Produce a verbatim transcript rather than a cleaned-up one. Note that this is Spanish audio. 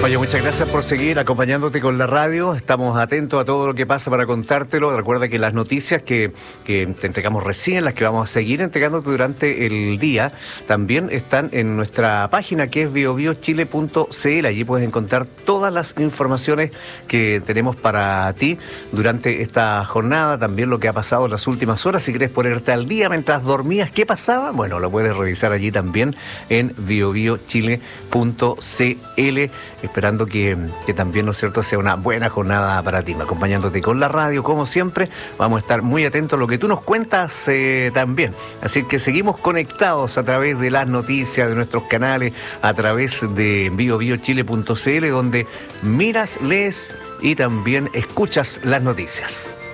Oye, muchas gracias por seguir acompañándote con la radio. Estamos atentos a todo lo que pasa para contártelo. Recuerda que las noticias que, que te entregamos recién, las que vamos a seguir entregándote durante el día, también están en nuestra página que es bio bio chile punto c l. Allí puedes encontrar todas las informaciones que tenemos para ti durante esta jornada, también lo que ha pasado en las últimas horas. Si quieres ponerte al día mientras dormías, ¿qué pasaba? Bueno, lo puedes revisar allí también en bio bio chile punto c l. Esperando que, que también, ¿no es cierto?, sea una buena jornada para ti, acompañándote con la radio, como siempre. Vamos a estar muy atentos a lo que tú nos cuentas eh, también. Así que seguimos conectados a través de las noticias de nuestros canales, a través de bio bio chile punto c l, donde miras, lees y también escuchas las noticias.